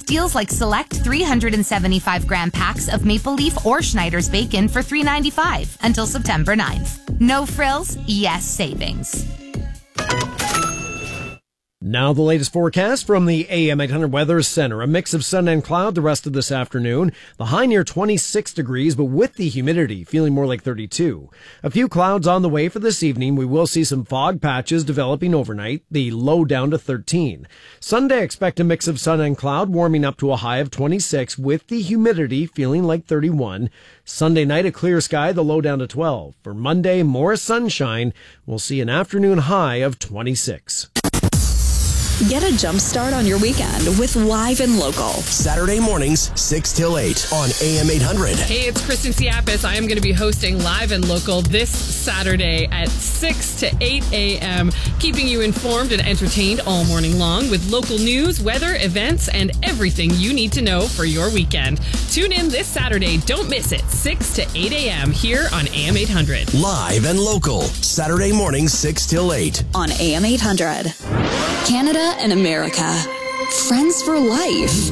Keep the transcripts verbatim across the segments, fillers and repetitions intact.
deals like select three hundred seventy-five gram packs of Maple Leaf or Schneider's bacon for three ninety-five until September ninth. No frills, yes savings. Now the latest forecast from the A M eight hundred Weather Center. A mix of sun and cloud the rest of this afternoon. The high near twenty-six degrees, but with the humidity feeling more like thirty-two. A few clouds on the way for this evening. We will see some fog patches developing overnight. The low down to thirteen. Sunday, expect a mix of sun and cloud, warming up to a high of twenty-six with the humidity feeling like thirty-one. Sunday night, a clear sky, the low down to twelve. For Monday, more sunshine. We'll see an afternoon high of twenty-six. Get a jump start on your weekend with Live and Local. Saturday mornings, six till eight on A M eight hundred. Hey, it's Kristen Siapis. I am going to be hosting Live and Local this Saturday at six to eight a.m., keeping you informed and entertained all morning long with local news, weather, events, and everything you need to know for your weekend. Tune in this Saturday. Don't miss it. six to eight a.m. here on A M eight hundred. Live and Local. Saturday mornings, six till eight. On A M eight hundred. Canada and America. Friends for life.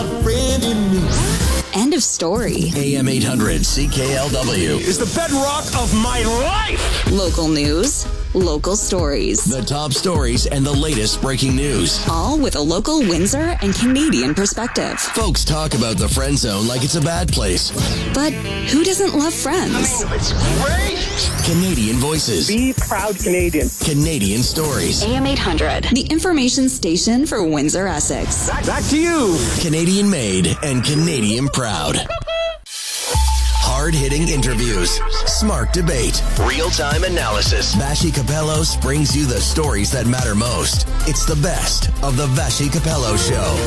End of story. A M eight hundred C K L W is the bedrock of my life. Local news, local stories. The top stories and the latest breaking news. All with a local Windsor and Canadian perspective. Folks talk about the friend zone like it's a bad place. But who doesn't love Friends? Oh, it's great. Canadian voices. Be proud Canadian. Canadian stories. A M eight hundred. The information station for Windsor, Essex. Back, back to you. Canadian made and Canadian proud. Hard-hitting interviews, smart debate, real-time analysis. Vassy Kapelos brings you the stories that matter most. It's the best of the Vassy Kapelos Show.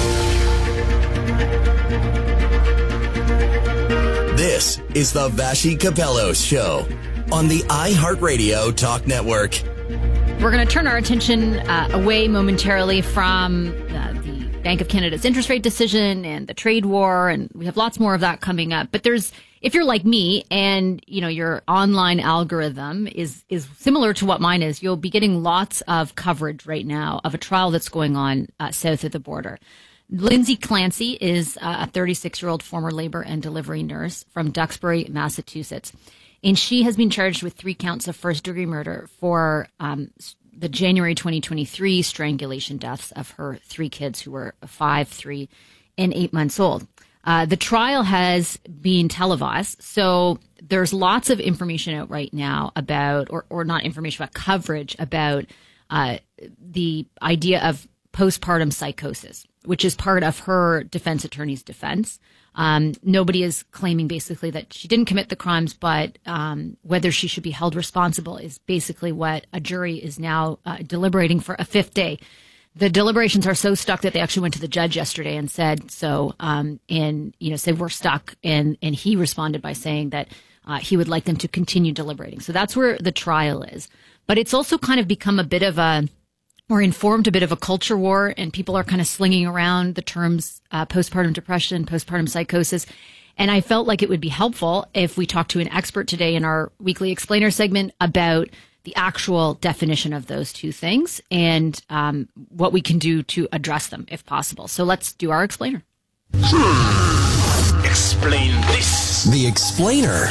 This is the Vassy Kapelos Show on the iHeartRadio Talk Network. We're going to turn our attention uh, away momentarily from uh, the Bank of Canada's interest rate decision and the trade war, and we have lots more of that coming up. But there's, if you're like me and, you know, your online algorithm is, is similar to what mine is, you'll be getting lots of coverage right now of a trial that's going on uh, south of the border. Lindsay Clancy is uh, a thirty-six-year-old former labor and delivery nurse from Duxbury, Massachusetts. And she has been charged with three counts of first-degree murder for um, the January twenty twenty-three strangulation deaths of her three kids who were five, three, and eight months old. Uh, the trial has been televised, so there's lots of information out right now about, or, or not information, but coverage about uh, the idea of postpartum psychosis, which is part of her defense attorney's defense. Um, nobody is claiming basically that she didn't commit the crimes, but um, whether she should be held responsible is basically what a jury is now uh, deliberating for a fifth day. The deliberations are so stuck that they actually went to the judge yesterday and said so, um, and you know said we're stuck, and and he responded by saying that uh, he would like them to continue deliberating. So that's where the trial is. But it's also kind of become a bit of a or informed a bit of a culture war, and people are kind of slinging around the terms uh, postpartum depression, postpartum psychosis. And I felt like it would be helpful if we talked to an expert today in our weekly explainer segment about the actual definition of those two things and um, what we can do to address them if possible. So let's do our explainer. Hmm. Explain this. The explainer.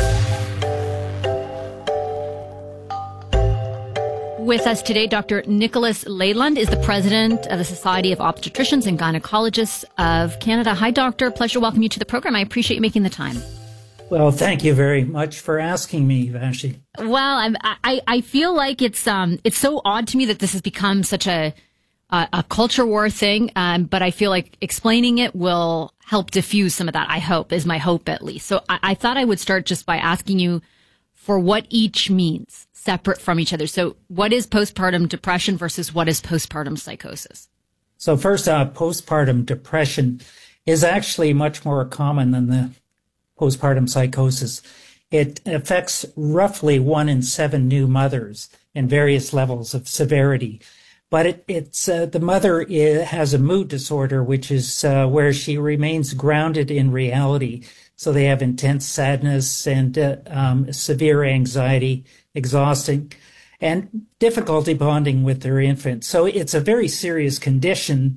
With us today, Doctor Nicholas Leyland is the president of the Society of Obstetricians and Gynecologists of Canada. Hi, doctor. Pleasure to welcome you to the program. I appreciate you making the time. Well, thank you very much for asking me, Vassy. Well, I'm, I I feel like it's um it's so odd to me that this has become such a a, a culture war thing. Um, but I feel like explaining it will help diffuse some of that. I hope is my hope at least. So I, I thought I would start just by asking you for what each means, separate from each other. So what is postpartum depression versus what is postpartum psychosis? So first, uh, postpartum depression is actually much more common than the postpartum psychosis. It affects roughly one in seven new mothers in various levels of severity. But it, it's uh, the mother is, has a mood disorder, which is uh, where she remains grounded in reality. So they have intense sadness and uh, um, severe anxiety, exhausting, and difficulty bonding with their infant. So it's a very serious condition,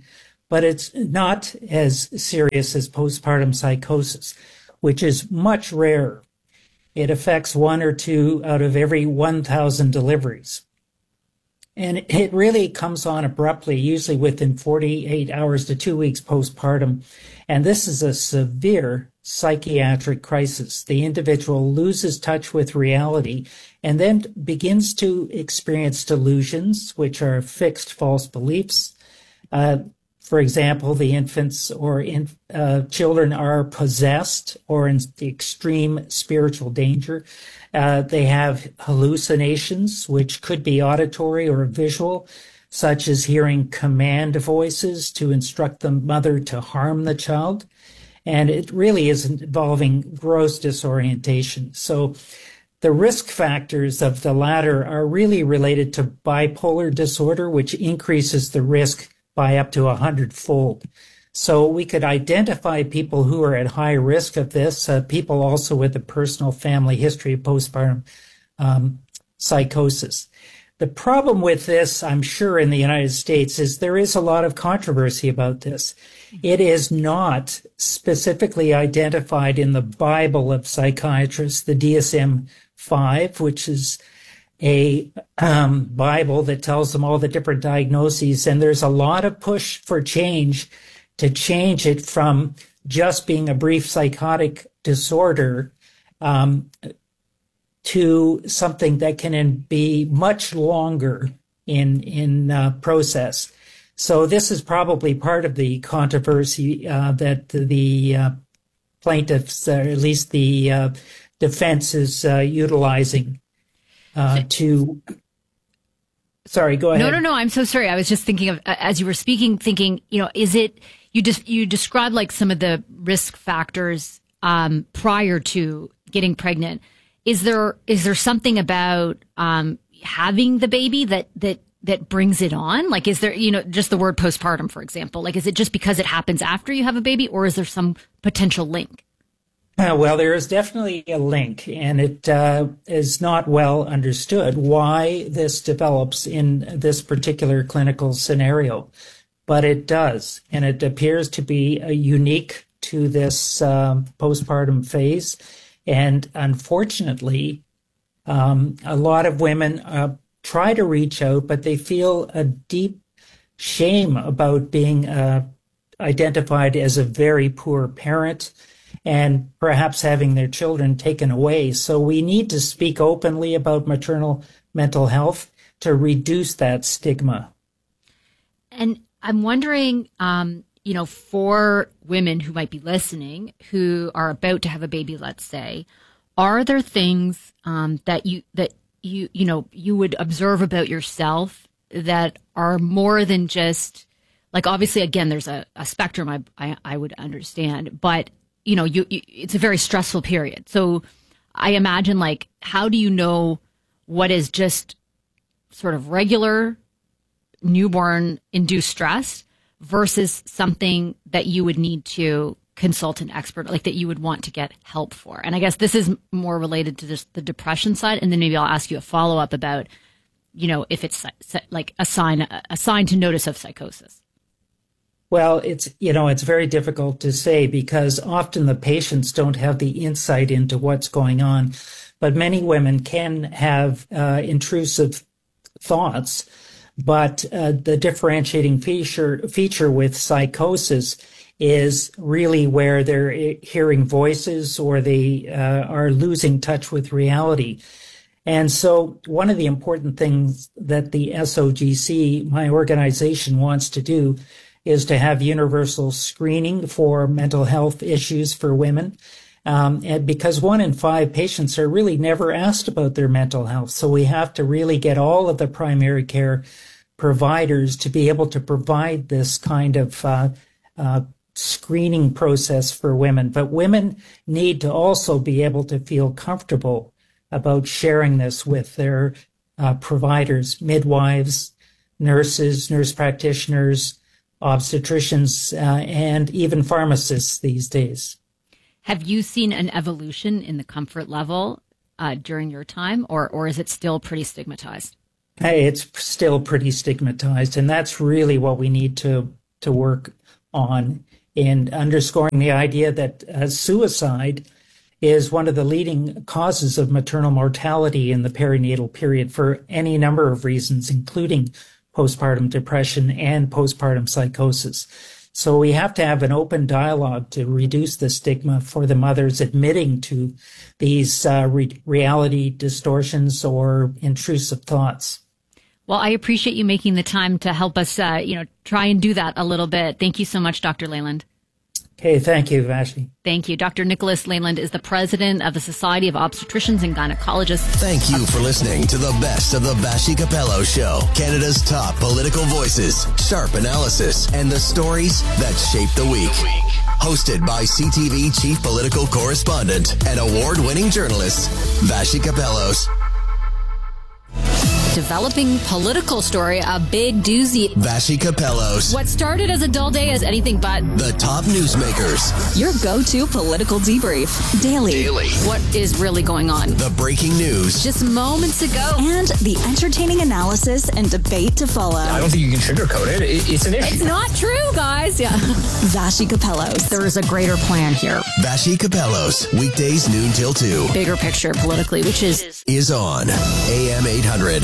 but it's not as serious as postpartum psychosis, which is much rarer. It affects one or two out of every one thousand deliveries. And it really comes on abruptly, usually within forty-eight hours to two weeks postpartum. And this is a severe psychiatric crisis. The individual loses touch with reality and then begins to experience delusions, which are fixed false beliefs. Uh, for example, the infants or in, uh, children are possessed or in the extreme spiritual danger. Uh, they have hallucinations, which could be auditory or visual, such as hearing command voices to instruct the mother to harm the child. And it really is involving gross disorientation. So the risk factors of the latter are really related to bipolar disorder, which increases the risk by up to a hundredfold. So we could identify people who are at high risk of this, uh, people also with a personal family history of postpartum um, psychosis. The problem with this, I'm sure, in the United States is there is a lot of controversy about this. It is not specifically identified in the Bible of psychiatrists, the D S M five, which is a um, Bible that tells them all the different diagnoses. And there's a lot of push for change to change it from just being a brief psychotic disorder um, to something that can be much longer in in uh, process. So this is probably part of the controversy uh, that the uh, plaintiffs, or at least the uh, defense, is uh, utilizing uh, to. Sorry, go ahead. No, no, no. I'm so sorry. I was just thinking of, uh, as you were speaking, thinking, you know, is it you just you described like some of the risk factors um, prior to getting pregnant. Is there is there something about um, having the baby that that that brings it on? Like, is there, you know, just the word postpartum, for example, like, is it just because it happens after you have a baby, or is there some potential link? Uh, well, there is definitely a link, and it uh, is not well understood why this develops in this particular clinical scenario, but it does, and it appears to be uh, unique to this um, postpartum phase. And unfortunately, um, a lot of women uh, try to reach out, but they feel a deep shame about being uh, identified as a very poor parent and perhaps having their children taken away. So we need to speak openly about maternal mental health to reduce that stigma. And I'm wondering, um, you know, for women who might be listening, who are about to have a baby, let's say, are there things um, that you that you you know you would observe about yourself that are more than just, like, obviously, again, there's a, a spectrum I, I I would understand, but you know, you, you it's a very stressful period. So I imagine, like, how do you know what is just sort of regular newborn induced stress versus something that you would need to consult an expert, like that you would want to get help for? And I guess this is more related to just the depression side. And then maybe I'll ask you a follow up about, you know, if it's like a sign, a sign to notice of psychosis. Well, it's, you know, it's very difficult to say because often the patients don't have the insight into what's going on. But many women can have uh, intrusive thoughts. But uh, the differentiating feature feature with psychosis is really where they're hearing voices or they uh, are losing touch with reality. And so one of the important things that the S O G C, my organization, wants to do is to have universal screening for mental health issues for women. Um, and because one in five patients are really never asked about their mental health. So we have to really get all of the primary care providers to be able to provide this kind of uh, uh, screening process for women. But women need to also be able to feel comfortable about sharing this with their uh, providers, midwives, nurses, nurse practitioners, obstetricians, uh, and even pharmacists these days. Have you seen an evolution in the comfort level uh, during your time, or or is it still pretty stigmatized? Hey, it's still pretty stigmatized, and that's really what we need to to work on in underscoring the idea that uh, suicide is one of the leading causes of maternal mortality in the perinatal period for any number of reasons, including postpartum depression and postpartum psychosis. So we have to have an open dialogue to reduce the stigma for the mothers admitting to these uh, re- reality distortions or intrusive thoughts. Well, I appreciate you making the time to help us, uh, you know, try and do that a little bit. Thank you so much, Doctor Leyland. Okay, thank you, Vashti. Thank you. Doctor Nicholas Leyland is the president of the Society of Obstetricians and Gynecologists. Thank you for listening to the best of the Vassy Capello Show, Canada's top political voices, sharp analysis, and the stories that shape the week. Hosted by C T V chief political correspondent and award-winning journalist, Vassy Capellos. Developing political story, a big doozy. Vassy Capellos. What started as a dull day is anything but. The top newsmakers. Your go-to political debrief. Daily. Daily. What is really going on? The breaking news. Just moments ago. And the entertaining analysis and debate to follow. I don't think you can sugarcoat it. it it's an issue. It's not true, guys. Yeah. Vassy Capellos. There is a greater plan here. Vassy Capellos. Weekdays noon till two. Bigger picture politically, which is... Is on A M eight hundred.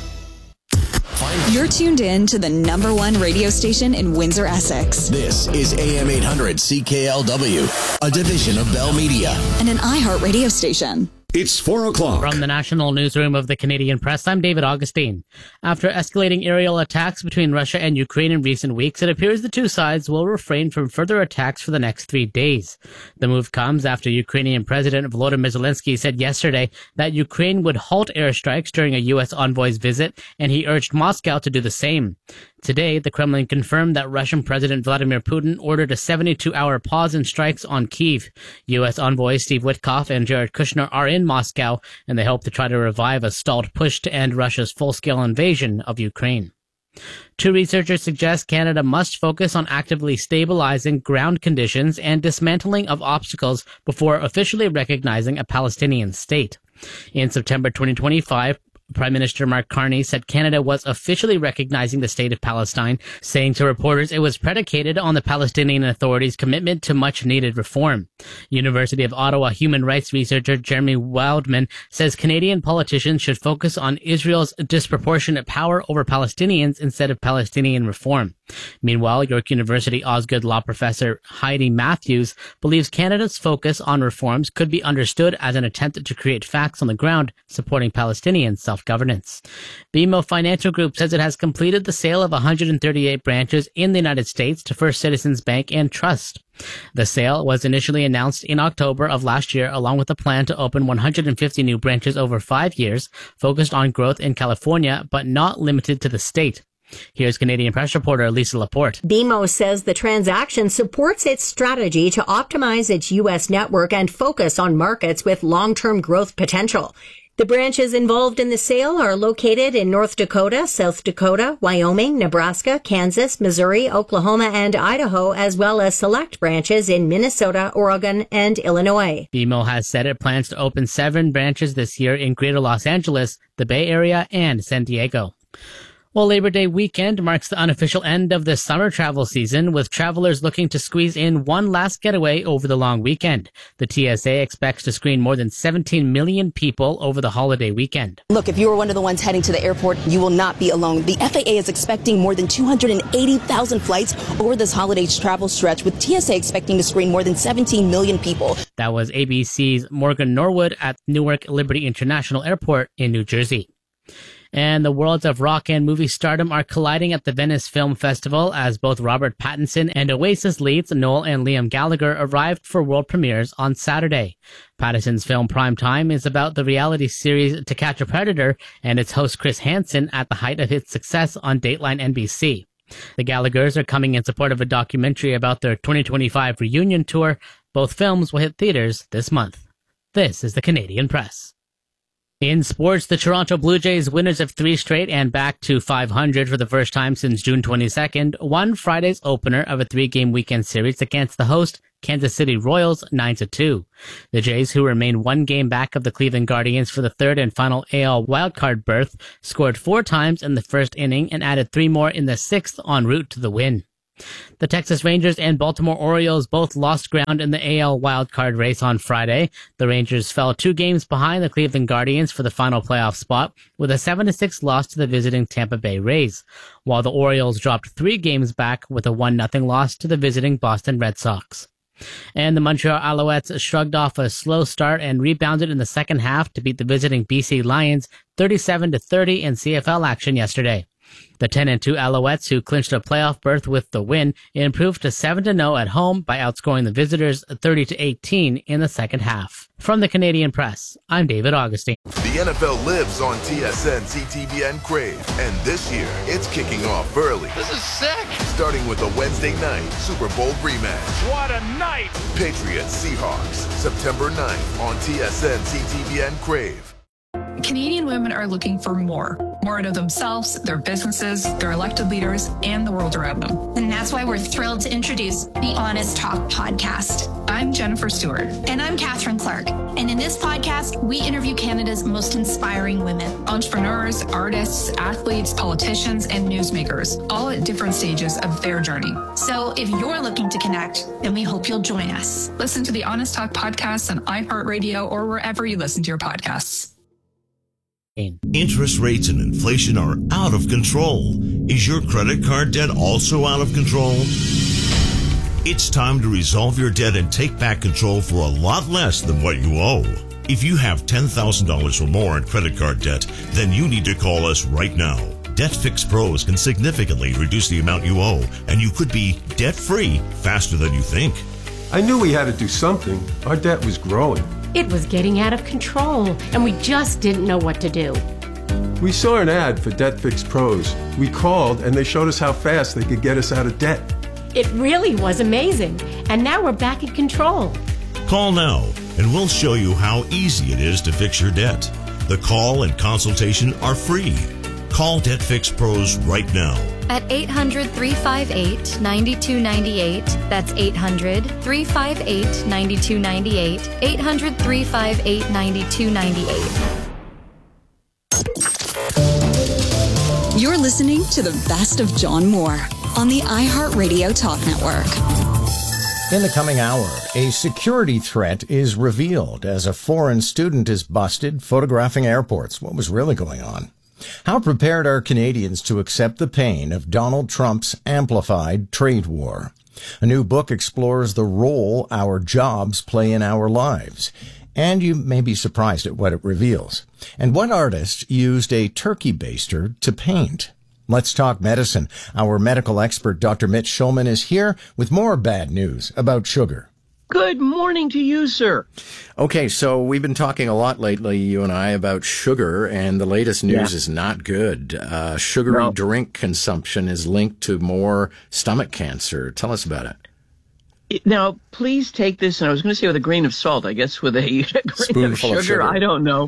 You're tuned in to the number one radio station in Windsor, Essex. This is A M eight hundred C K L W, a division of Bell Media. And an iHeart radio station. It's four o'clock. From the National Newsroom of the Canadian Press, I'm David Augustine. After escalating aerial attacks between Russia and Ukraine in recent weeks, it appears the two sides will refrain from further attacks for the next three days. The move comes after Ukrainian President Volodymyr Zelensky said yesterday that Ukraine would halt airstrikes during a U S envoy's visit, and he urged Moscow to do the same. Today, the Kremlin confirmed that Russian President Vladimir Putin ordered a seventy-two hour pause in strikes on Kyiv. U S envoys Steve Witkoff and Jared Kushner are in Moscow, and they hope to try to revive a stalled push to end Russia's full-scale invasion of Ukraine. Two researchers suggest Canada must focus on actively stabilizing ground conditions and dismantling of obstacles before officially recognizing a Palestinian state. In September twenty twenty-five, Prime Minister Mark Carney said Canada was officially recognizing the state of Palestine, saying to reporters it was predicated on the Palestinian Authority's commitment to much-needed reform. University of Ottawa human rights researcher Jeremy Wildman says Canadian politicians should focus on Israel's disproportionate power over Palestinians instead of Palestinian reform. Meanwhile, York University Osgoode law professor Heidi Matthews believes Canada's focus on reforms could be understood as an attempt to create facts on the ground supporting Palestinian self-governance. B M O Financial Group says it has completed the sale of one hundred thirty-eight branches in the United States to First Citizens Bank and Trust. The sale was initially announced in October of last year, along with a plan to open one hundred fifty new branches over five years, focused on growth in California, but not limited to the state. Here's Canadian Press reporter Lisa Laporte. B M O says the transaction supports its strategy to optimize its U S network and focus on markets with long-term growth potential. The branches involved in the sale are located in North Dakota, South Dakota, Wyoming, Nebraska, Kansas, Missouri, Oklahoma, and Idaho, as well as select branches in Minnesota, Oregon, and Illinois. B M O has said it plans to open seven branches this year in Greater Los Angeles, the Bay Area, and San Diego. Well, Labor Day weekend marks the unofficial end of the summer travel season, with travelers looking to squeeze in one last getaway over the long weekend. The T S A expects to screen more than seventeen million people over the holiday weekend. Look, if you are one of the ones heading to the airport, you will not be alone. The F A A is expecting more than two hundred eighty thousand flights over this holiday travel stretch, with T S A expecting to screen more than seventeen million people. That was A B C's Morgan Norwood at Newark Liberty International Airport in New Jersey. And the worlds of rock and movie stardom are colliding at the Venice Film Festival as both Robert Pattinson and Oasis leads Noel and Liam Gallagher arrived for world premieres on Saturday. Pattinson's film Prime Time is about the reality series To Catch a Predator and its host Chris Hansen at the height of its success on Dateline N B C. The Gallaghers are coming in support of a documentary about their twenty twenty-five reunion tour. Both films will hit theaters this month. This is the Canadian Press. In sports, the Toronto Blue Jays, winners of three straight and back to five hundred for the first time since June twenty-second, won Friday's opener of a three-game weekend series against the host Kansas City Royals nine to two. The Jays, who remain one game back of the Cleveland Guardians for the third and final A L wildcard berth, scored four times in the first inning and added three more in the sixth en route to the win. The Texas Rangers and Baltimore Orioles both lost ground in the A L wildcard race on Friday. The Rangers fell two games behind the Cleveland Guardians for the final playoff spot with a seven to six loss to the visiting Tampa Bay Rays, while the Orioles dropped three games back with a one nothing loss to the visiting Boston Red Sox. And the Montreal Alouettes shrugged off a slow start and rebounded in the second half to beat the visiting B C Lions thirty-seven to thirty in C F L action yesterday. The ten and two Alouettes, who clinched a playoff berth with the win, improved to seven to oh at home by outscoring the visitors thirty to eighteen in the second half. From the Canadian Press, I'm David Augustine. The N F L lives on T S N, C T V, and Crave, and this year it's kicking off early. This is sick! Starting with a Wednesday night Super Bowl rematch. What a night! Patriots Seahawks, September ninth on T S N, C T V, and Crave. Canadian women are looking for more. More out of themselves, their businesses, their elected leaders, and the world around them. And that's why we're thrilled to introduce the Honest Talk podcast. I'm Jennifer Stewart. And I'm Catherine Clark. And in this podcast, we interview Canada's most inspiring women. Entrepreneurs, artists, athletes, politicians, and newsmakers, all at different stages of their journey. So if you're looking to connect, then we hope you'll join us. Listen to the Honest Talk podcast on iHeartRadio or wherever you listen to your podcasts. Interest rates and inflation are out of control. Is your credit card debt also out of control? It's time to resolve your debt and take back control for a lot less than what you owe. If you have ten thousand dollars or more in credit card debt, then you need to call us right now. Debt Fix Pros can significantly reduce the amount you owe, and you could be debt-free faster than you think. I knew we had to do something. Our debt was growing. It was getting out of control, and we just didn't know what to do. We saw an ad for Debt Fix Pros. We called, and they showed us how fast they could get us out of debt. It really was amazing, and now we're back in control. Call now, and we'll show you how easy it is to fix your debt. The call and consultation are free. Call Debt Fix Pros right now. At eight hundred, three five eight, nine two nine eight. That's eight hundred, three five eight, nine two nine eight. eight hundred, three five eight, nine two nine eight. You're listening to the best of John Moore on the iHeartRadio Talk Network. In the coming hour, a security threat is revealed as a foreign student is busted photographing airports. What was really going on? How prepared are Canadians to accept the pain of Donald Trump's amplified trade war? A new book explores the role our jobs play in our lives. And you may be surprised at what it reveals. And what artist used a turkey baster to paint? Let's talk medicine. Our medical expert, Doctor Mitch Schulman, is here with more bad news about sugar. Good morning to you, sir. Okay, so we've been talking a lot lately, you and I, about sugar, and the latest news yeah. is not good. Uh, sugary no. drink consumption is linked to more stomach cancer. Tell us about it. Now, please take this, and I was going to say with a grain of salt, I guess with a grain Spoonful of, sugar, of sugar. I don't know.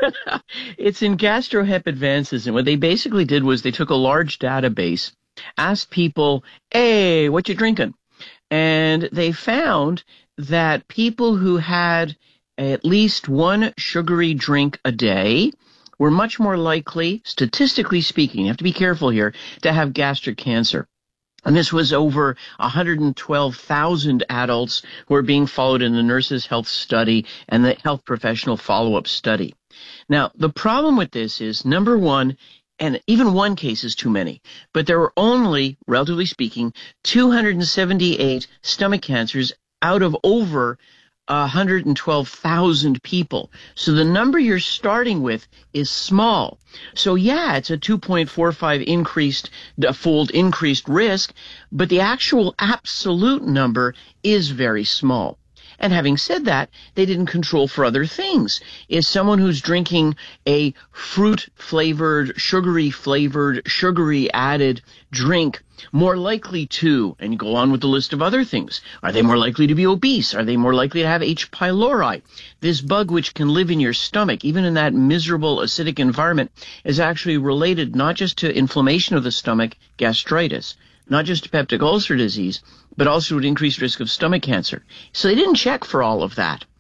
It's in GastroHep Advances, and what they basically did was they took a large database, asked people, hey, what you drinking? And they found that people who had at least one sugary drink a day were much more likely, statistically speaking, you have to be careful here, to have gastric cancer. And this was over one hundred twelve thousand adults who are being followed in the Nurses' Health Study and the Health Professional Follow-Up Study. Now, the problem with this is, number one, and even one case is too many, but there were only, relatively speaking, two hundred seventy-eight stomach cancers out of over one hundred twelve thousand people. So the number you're starting with is small. So yeah, it's a two point four five increased, a fold increased risk, but the actual absolute number is very small. And having said that, they didn't control for other things. Is someone who's drinking a fruit-flavored, sugary-flavored, sugary-added drink more likely to, and you go on with the list of other things, are they more likely to be obese? Are they more likely to have H. pylori? This bug, which can live in your stomach, even in that miserable acidic environment, is actually related not just to inflammation of the stomach, gastritis, not just to peptic ulcer disease, but also to an increased risk of stomach cancer. So they didn't check for all of that.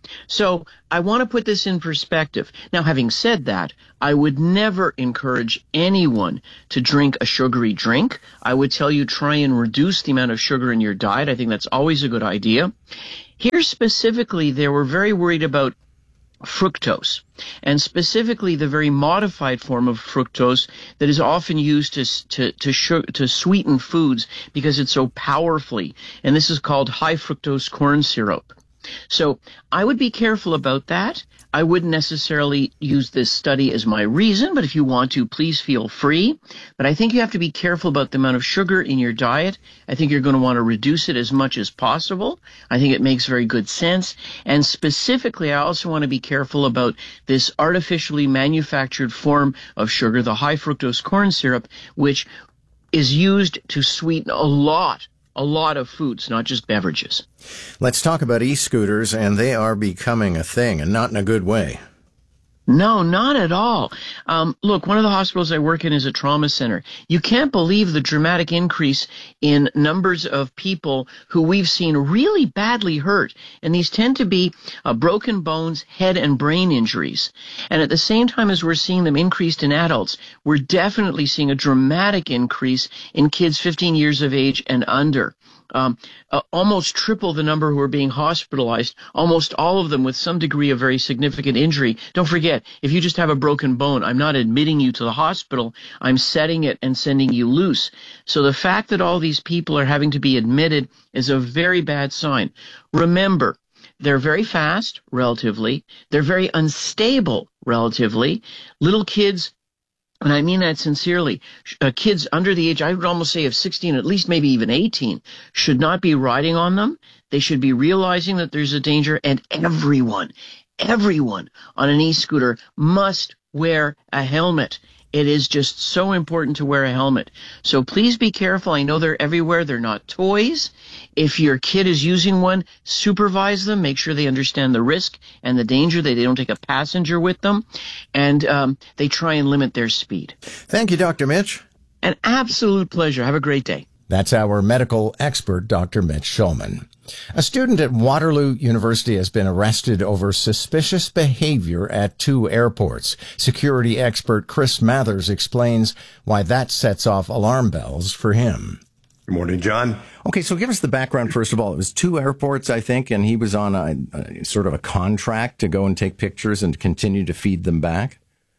So I want to put this in perspective. Now, having said that, I would never encourage anyone to drink a sugary drink. I would tell you try and reduce the amount of sugar in your diet. I think that's always a good idea. Here specifically, they were very worried about fructose, and specifically the very modified form of fructose that is often used to to to, sugar, to sweeten foods because it's so powerfully, and this is called high fructose corn syrup. So I would be careful about that. I wouldn't necessarily use this study as my reason, but if you want to, please feel free. But I think you have to be careful about the amount of sugar in your diet. I think you're going to want to reduce it as much as possible. I think it makes very good sense. And specifically, I also want to be careful about this artificially manufactured form of sugar, the high fructose corn syrup, which is used to sweeten a lot A lot of foods, not just beverages. Let's talk about e-scooters, and they are becoming a thing, and not in a good way. No, not at all. Um, look, one of the hospitals I work in is a trauma center. You can't believe the dramatic increase in numbers of people who we've seen really badly hurt. And these tend to be uh, broken bones, head and brain injuries. And at the same time as we're seeing them increased in adults, we're definitely seeing a dramatic increase in kids fifteen years of age and under. Um, uh, almost triple the number who are being hospitalized, almost all of them with some degree of very significant injury. Don't forget, if you just have a broken bone, I'm not admitting you to the hospital. I'm setting it and sending you loose. So the fact that all these people are having to be admitted is a very bad sign. Remember, they're very fast, relatively. They're very unstable, relatively. Little kids, and I mean that sincerely, uh, kids under the age, I would almost say of sixteen, at least maybe even eighteen, should not be riding on them. They should be realizing that there's a danger, and everyone, everyone on an e-scooter must wear a helmet. It is just so important to wear a helmet. So please be careful. I know they're everywhere. They're not toys. If your kid is using one, supervise them. Make sure they understand the risk and the danger, that they don't take a passenger with them. And um, they try and limit their speed. Thank you, Doctor Mitch. An absolute pleasure. Have a great day. That's our medical expert, Doctor Mitch Shulman. A student at Waterloo University has been arrested over suspicious behavior at two airports. Security expert Chris Mathers explains why that sets off alarm bells for him. Good morning, John. Okay, so give us the background, first of all. It was two airports, I think, and he was on a, a sort of a contract to go and take pictures and continue to feed them back?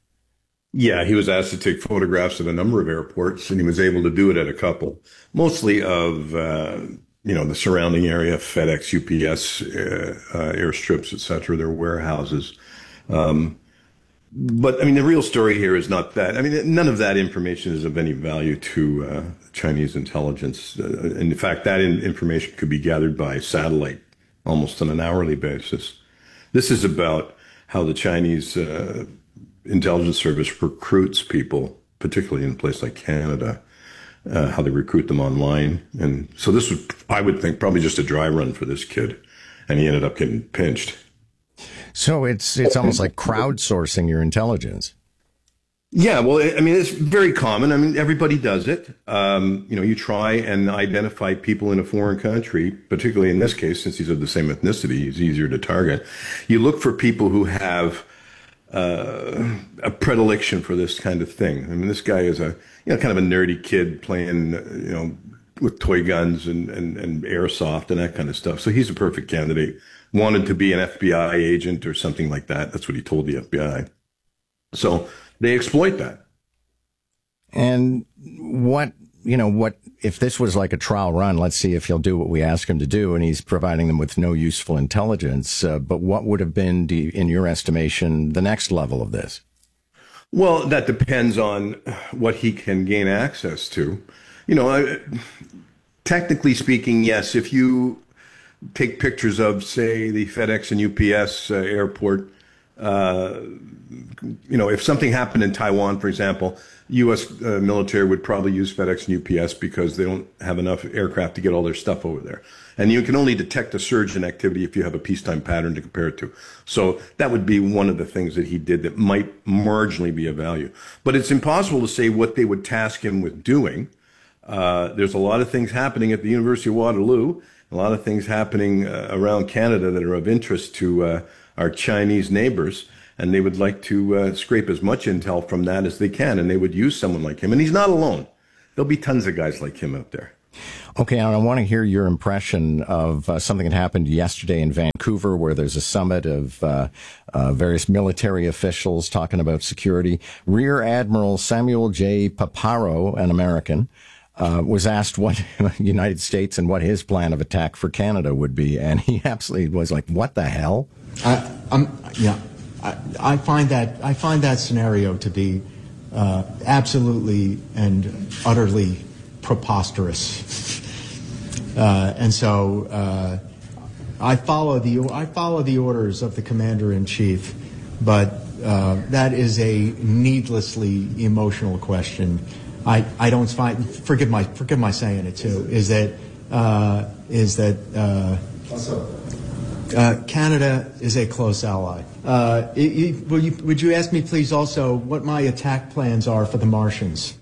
Yeah, he was asked to take photographs at a number of airports, and he was able to do it at a couple, mostly of, uh, you know, the surrounding area, FedEx, U P S, uh, uh, airstrips, et cetera, their warehouses. Um, but, I mean, the real story here is not that. I mean, none of that information is of any value to uh, Chinese intelligence. Uh, in fact, that in- information could be gathered by satellite almost on an hourly basis. This is about how the Chinese uh, intelligence service recruits people, particularly in a place like Canada, uh, how they recruit them online. And so this was, I would think, probably just a dry run for this kid. And he ended up getting pinched. So it's it's almost like crowdsourcing your intelligence. Yeah, well, I mean, it's very common. I mean, everybody does it. Um, you know, you try and identify people in a foreign country, particularly in this case, since he's of the same ethnicity, he's easier to target. You look for people who have uh, a predilection for this kind of thing. I mean, this guy is a, you know, kind of a nerdy kid playing, you know, with toy guns and, and, and airsoft and that kind of stuff. So he's a perfect candidate. Wanted to be an F B I agent or something like that. That's what he told the F B I. So they exploit that. And what, you know, what, if this was like a trial run, let's see if he'll do what we ask him to do, and he's providing them with no useful intelligence. Uh, but what would have been, in your estimation, the next level of this? Well, that depends on what he can gain access to. You know, I, technically speaking, yes, if you take pictures of, say, the FedEx and U P S uh, airport, uh, you know, if something happened in Taiwan, for example, U S uh, military would probably use FedEx and U P S because they don't have enough aircraft to get all their stuff over there. And you can only detect a surge in activity if you have a peacetime pattern to compare it to. So that would be one of the things that he did that might marginally be of value. But it's impossible to say what they would task him with doing. Uh, there's a lot of things happening at the University of Waterloo. a lot of things happening uh, around Canada that are of interest to uh, our Chinese neighbors, and they would like to uh, scrape as much intel from that as they can, and they would use someone like him. And he's not alone. There'll be tons of guys like him out there. Okay, and I want to hear your impression of uh, something that happened yesterday in Vancouver, where there's a summit of uh, uh, various military officials talking about security. Rear Admiral Samuel J. Paparo, an American, uh, was asked what United States and what his plan of attack for Canada would be, and he absolutely was like, "What the hell?" I, I'm, yeah, I, I find that I find that scenario to be uh, absolutely and utterly preposterous. Uh, and so uh, I follow the I follow the orders of the commander in chief, but uh, that is a needlessly emotional question. I, I don't find forgive my forgive my saying it too. Is that uh, is that uh, uh, Canada is a close ally. Uh, it, it, will you, would you ask me please also what my attack plans are for the Martians?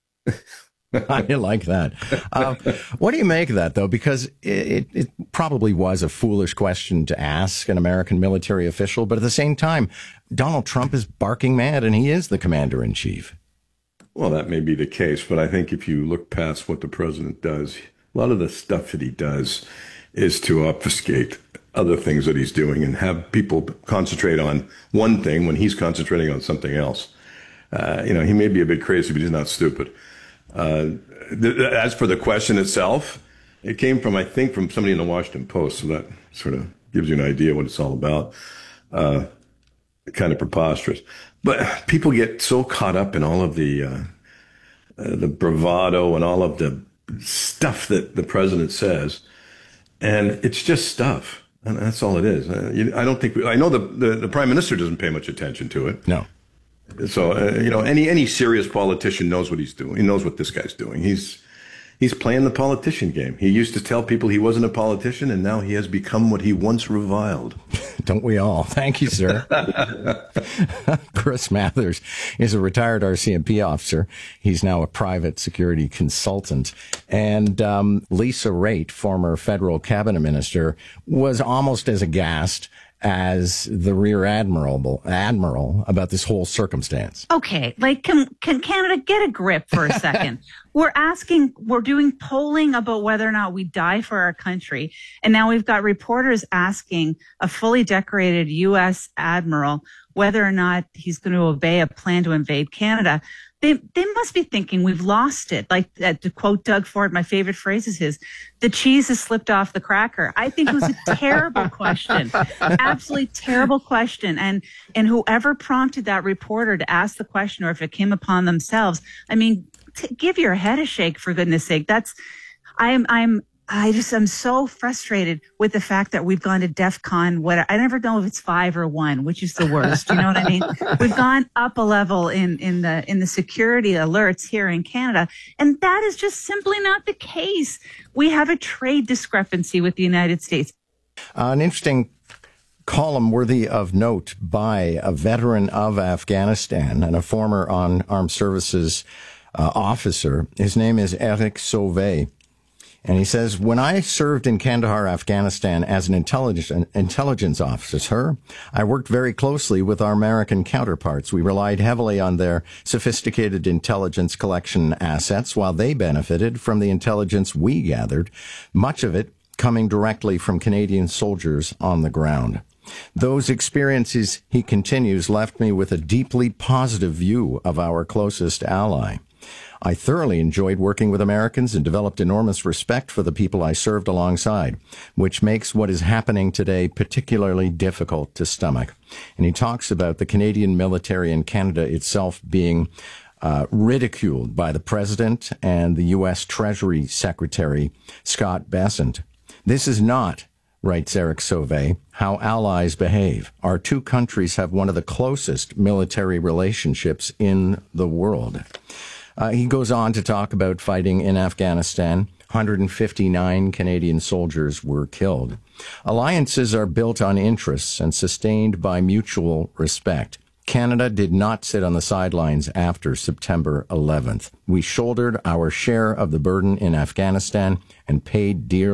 I like that. Uh, what do you make of that, though? Because it, it probably was a foolish question to ask an American military official, but at the same time, Donald Trump is barking mad, and he is the commander-in-chief. Well, that may be the case, but I think if you look past what the president does, a lot of the stuff that he does is to obfuscate other things that he's doing and have people concentrate on one thing when he's concentrating on something else. Uh, you know, he may be a bit crazy, but he's not stupid. Uh, th- as for the question itself, it came from, I think, from somebody in the Washington Post, so that sort of gives you an idea what it's all about. Uh, kind of preposterous. But people get so caught up in all of the uh, uh, the bravado and all of the stuff that the president says, and it's just stuff, and that's all it is. Uh, you, I don't think we, I know the, the the prime minister doesn't pay much attention to it. No. So, uh, you know, any any serious politician knows what he's doing. He knows what this guy's doing. He's he's playing the politician game. He used to tell people he wasn't a politician, and now he has become what he once reviled. Don't we all? Thank you, sir. Chris Mathers is a retired R C M P officer. He's now a private security consultant. And um, Lisa Raitt, former federal cabinet minister, was almost as aghast as the rear admiral admiral about this whole circumstance. Okay, like can can Canada get a grip for a second? We're asking, we're doing polling about whether or not we die for our country, and now we've got reporters asking a fully decorated U S admiral whether or not he's going to obey a plan to invade Canada. They they must be thinking we've lost it. Like, uh, to quote Doug Ford, my favorite phrase is his, the cheese has slipped off the cracker. I think it was a terrible question, absolutely terrible question. And and whoever prompted that reporter to ask the question, or if it came upon themselves, I mean, t- give your head a shake, for goodness sake. That's, I'm I'm. I just am so frustrated with the fact that we've gone to DEFCON. What I never know if it's five or one, which is the worst. You know what I mean? We've gone up a level in in the in the security alerts here in Canada, and that is just simply not the case. We have a trade discrepancy with the United States. Uh, an interesting column worthy of note by a veteran of Afghanistan and a former on armed services uh, officer. His name is Eric Sauvé. And he says, when I served in Kandahar, Afghanistan as an intelligence, intelligence officer, I worked very closely with our American counterparts. We relied heavily on their sophisticated intelligence collection assets while they benefited from the intelligence we gathered, much of it coming directly from Canadian soldiers on the ground. Those experiences, he continues, left me with a deeply positive view of our closest ally. I thoroughly enjoyed working with Americans and developed enormous respect for the people I served alongside, which makes what is happening today particularly difficult to stomach. And he talks about the Canadian military and Canada itself being uh, ridiculed by the president and the U S Treasury Secretary, Scott Bessent. This is not, writes Eric Sauvé, how allies behave. Our two countries have one of the closest military relationships in the world. Uh, he goes on to talk about fighting in Afghanistan. one hundred fifty-nine Canadian soldiers were killed. Alliances are built on interests and sustained by mutual respect. Canada did not sit on the sidelines after September eleventh. We shouldered our share of the burden in Afghanistan and paid dearly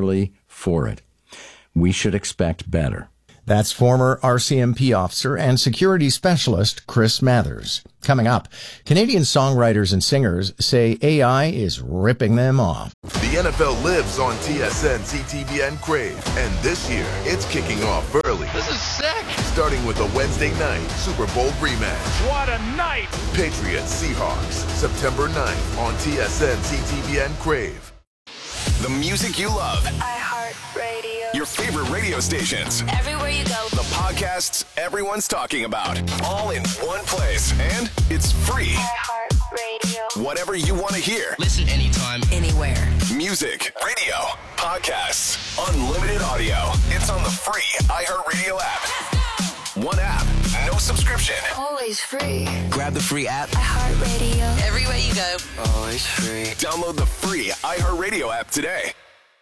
for it. We should expect better. That's former R C M P officer and security specialist Chris Mathers. Coming up, Canadian songwriters and singers say A I is ripping them off. The N F L lives on T S N, C T V N, Crave. And this year, it's kicking off early. This is sick! Starting with a Wednesday night Super Bowl rematch. What a night! Patriots Seahawks, September ninth on T S N, C T V N, Crave. The music you love. iHeartRadio. Your favorite radio stations. Everywhere you go. The podcasts everyone's talking about. All in one place. And it's free. iHeartRadio. Whatever you want to hear. Listen anytime, anywhere. Music, radio, podcasts, unlimited audio. It's on the free iHeartRadio app. One app, no subscription. Always free. grab the free app. iHeartRadio. Everywhere you go. Always free. Download the free iHeartRadio app today.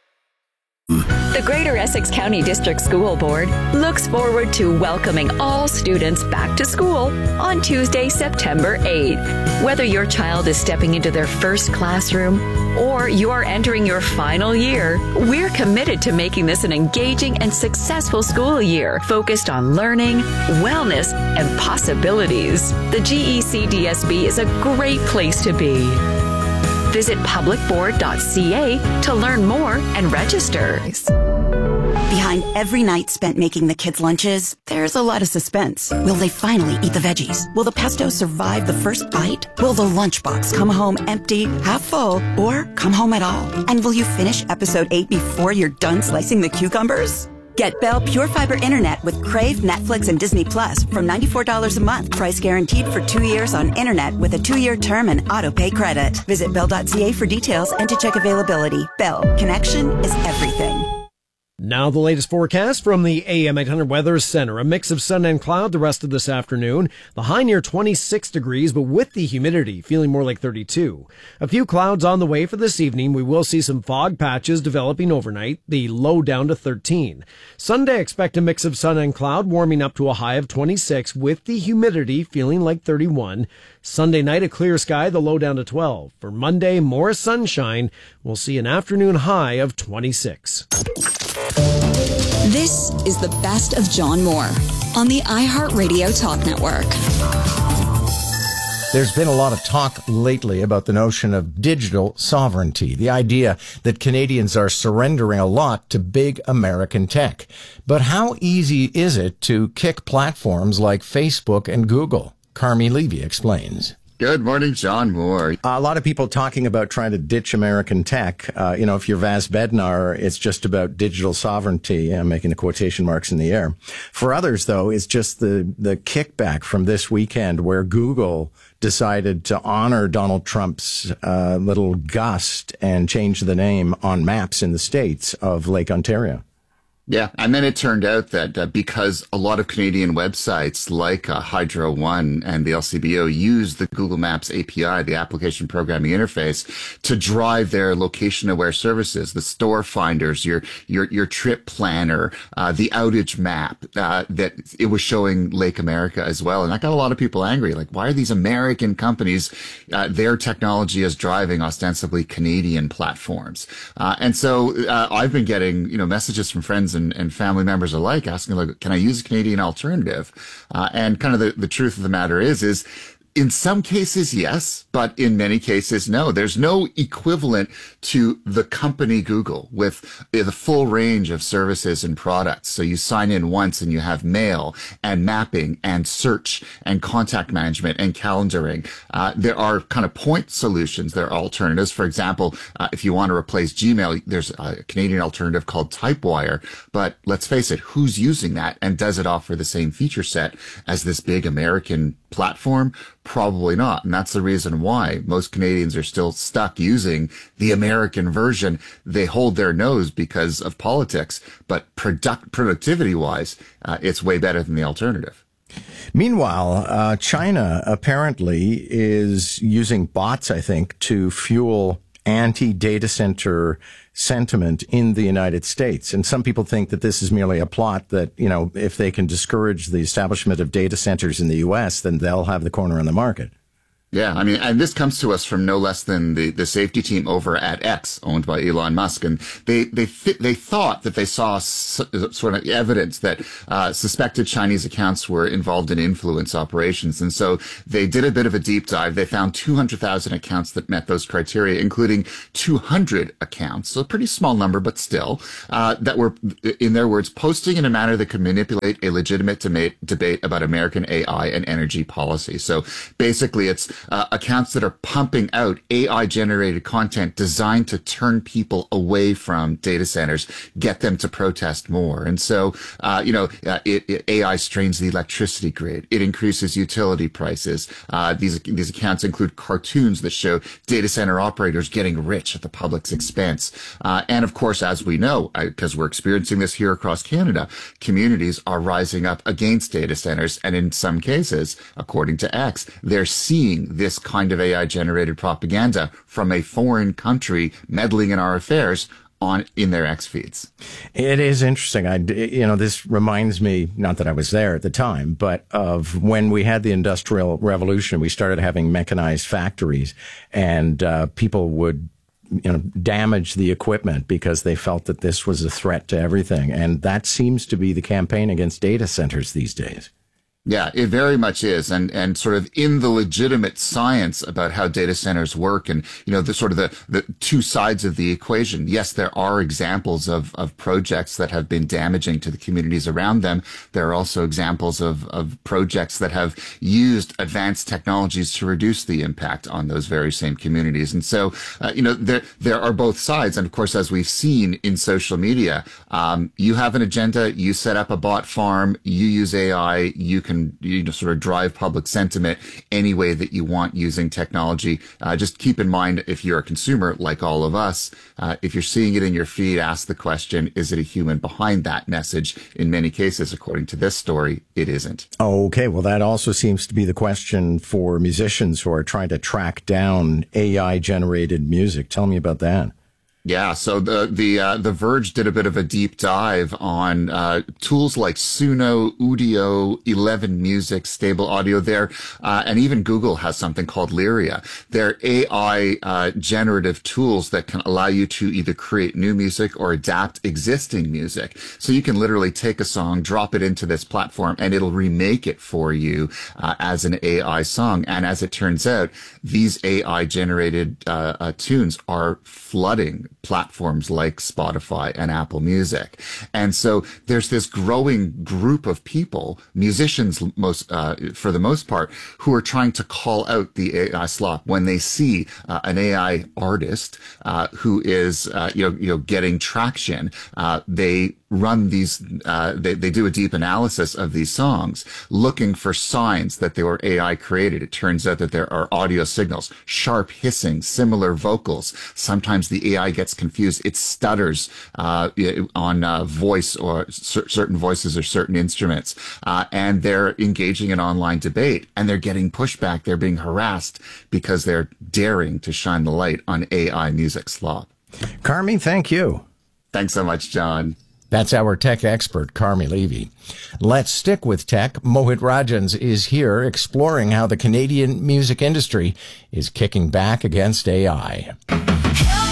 The Greater Essex County District School Board looks forward to welcoming all students back to school on Tuesday, September eighth. Whether your child is stepping into their first classroom or you are entering your final year, we're committed to making this an engaging and successful school year focused on learning, wellness, and possibilities. The G E C D S B is a great place to be. Visit public board dot c a to learn more and register. Behind every night spent making the kids' lunches, there's a lot of suspense. Will they finally eat the veggies? Will the pesto survive the first bite? Will the lunchbox come home empty, half full, or come home at all? And will you finish episode eight before you're done slicing the cucumbers? Get Bell Pure Fiber Internet with Crave, Netflix, and Disney Plus from ninety-four dollars a month. Price guaranteed for two years on internet with a two-year term and auto-pay credit. Visit bell dot c a for details and to check availability. Bell. Connection is everything. Now the latest forecast from the A M eight hundred Weather Center. A mix of sun and cloud the rest of this afternoon. The high near twenty-six degrees, but with the humidity feeling more like thirty-two. A few clouds on the way for this evening. We will see some fog patches developing overnight. The low down to thirteen. Sunday, expect a mix of sun and cloud, warming up to a high of twenty-six with the humidity feeling like thirty-one. Sunday night, a clear sky, the low down to twelve. For Monday, more sunshine. We'll see an afternoon high of twenty-six. This is the best of John Moore on the iHeartRadio Talk Network. There's been a lot of talk lately about the notion of digital sovereignty, the idea that Canadians are surrendering a lot to big American tech. But how easy is it to kick platforms like Facebook and Google? Carmi Levy explains. Good morning, John Moore. A lot of people talking about trying to ditch American tech. Uh, you know, if you're Vas Bednar, it's just about digital sovereignty. I'm making the quotation marks in the air. For others, though, it's just the, the kickback from this weekend where Google decided to honor Donald Trump's uh, little gust and change the name on maps in the States of Lake Ontario. Yeah, and then it turned out that uh, because a lot of Canadian websites like uh, Hydro One and the L C B O use the Google Maps A P I, the application programming interface, to drive their location-aware services, the store finders, your your your trip planner, uh, the outage map, uh, that it was showing Lake America as well, and that got a lot of people angry. Like, why are these American companies? Uh, their technology is driving ostensibly Canadian platforms, uh, and so uh, I've been getting you know messages from friends and And, and family members alike asking, like, can I use a Canadian alternative? Uh, and kind of the, the truth of the matter is, is in some cases, yes, but in many cases, no. There's no equivalent to the company Google with the full range of services and products. So you sign in once and you have mail and mapping and search and contact management and calendaring. Uh, there are kind of point solutions. There are alternatives. For example, uh, if you want to replace Gmail, there's a Canadian alternative called Typewire. But let's face it, who's using that? And does it offer the same feature set as this big American platform? Probably not. And that's the reason why most Canadians are still stuck using the American version. They hold their nose because of politics, but product productivity wise, uh, it's way better than the alternative. Meanwhile, uh, China apparently is using bots, I think, to fuel anti-data center sentiment in the United States. And some people think that this is merely a plot that, you know, if they can discourage the establishment of data centers in the U S, then they'll have the corner on the market. Yeah, I mean, and this comes to us from no less than the, the safety team over at X, owned by Elon Musk, and they they th- they thought that they saw s- sort of evidence that uh, suspected Chinese accounts were involved in influence operations, and so they did a bit of a deep dive. They found two hundred thousand accounts that met those criteria, including two hundred accounts, so a pretty small number, but still, uh, that were, in their words, posting in a manner that could manipulate a legitimate debate debate about American A I and energy policy. So basically, it's Uh, accounts that are pumping out A I-generated content designed to turn people away from data centers, get them to protest more. And so, uh, you know, uh, it, it, A I strains the electricity grid. It increases utility prices. Uh, these these accounts include cartoons that show data center operators getting rich at the public's expense. Uh, and of course, as we know, because we're experiencing this here across Canada, communities are rising up against data centers. And in some cases, according to X, they're seeing this kind of A I-generated propaganda from a foreign country meddling in our affairs on in their X feeds. It is interesting. I, you know, this reminds me, not that I was there at the time, but of when we had the Industrial Revolution. We started having mechanized factories, and uh, people would, you know, damage the equipment because they felt that this was a threat to everything. And that seems to be the campaign against data centers these days. Yeah, it very much is. And, and sort of in the legitimate science about how data centers work and, you know, the sort of the, the two sides of the equation. Yes, there are examples of, of projects that have been damaging to the communities around them. There are also examples of, of projects that have used advanced technologies to reduce the impact on those very same communities. And so, uh, you know, there, there are both sides. And of course, as we've seen in social media, um, you have an agenda, you set up a bot farm, you use A I, you can you know, sort of drive public sentiment any way that you want using technology. Uh, just keep in mind, if you're a consumer like all of us, uh, if you're seeing it in your feed, ask the question, is it a human behind that message? In many cases, according to this story, it isn't. Okay, well, that also seems to be the question for musicians who are trying to track down A I-generated music. Tell me about that. Yeah, so the the uh, the Verge did a bit of a deep dive on uh, tools like Suno, Udio, Eleven Music, Stable Audio there, uh, and even Google has something called Lyria. They're A I uh, generative tools that can allow you to either create new music or adapt existing music. So you can literally take a song, drop it into this platform, and it'll remake it for you uh, as an A I song. And as it turns out, these A I generated uh, uh, tunes are flooding platforms like Spotify and Apple Music. And so there's this growing group of people, musicians most, uh, for the most part, who are trying to call out the A I slop when they see uh, an A I artist uh, who is, uh, you know, you know, getting traction. Uh, they run these, uh, they, they do a deep analysis of these songs, looking for signs that they were A I created. It turns out that there are audio signals, sharp hissing, similar vocals. Sometimes the A I gets confused. It stutters uh, on uh, voice or cer- certain voices or certain instruments. Uh, and they're engaging in online debate, and they're getting pushback. They're being harassed because they're daring to shine the light on A I music slop. Carmi, thank you. Thanks so much, John. That's our tech expert, Carmi Levy. Let's stick with tech. Mohit Rajans is here exploring how the Canadian music industry is kicking back against A I.